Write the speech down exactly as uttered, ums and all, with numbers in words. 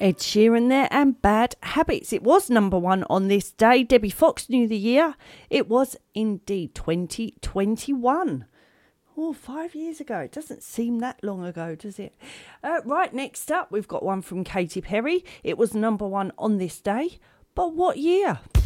Ed Sheeran there and Bad Habits. It was number one on this day. Debbie Fox knew the year. It was indeed twenty twenty-one. Oh, five years ago. It doesn't seem that long ago, does it? Uh, right, next up, we've got one from Katy Perry. It was number one on this day. But what year?